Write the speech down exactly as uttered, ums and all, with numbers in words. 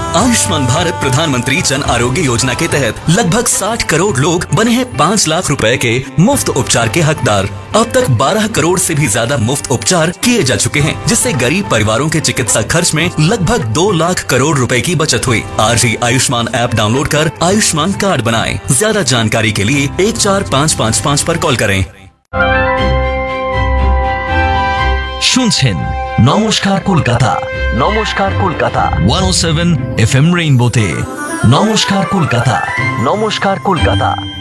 आयुष्मान भारत प्रधानमंत्री जन आरोग्य योजना के तहत लगभग साठ करोड़ लोग बने हैं पाँच लाख रुपए के मुफ्त उपचार के हकदार। अब तक बारह करोड़ से भी ज्यादा मुफ्त उपचार किए जा चुके हैं, जिससे गरीब परिवारों के चिकित्सा खर्च में लगभग दो लाख करोड़ रुपए की बचत हुई। आज ही आयुष्मान ऐप डाउनलोड कर आयुष्मान कार्ड बनाएं। ज्यादा जानकारी के लिए एक चार पाँच पाँच पाँच पर कॉल करें। শুনছেন নমস্কার কলকাতা, নমস্কার কলকাতা একশো সাত এফএম রেইনবোতে। নমস্কার কলকাতা, নমস্কার কলকাতা।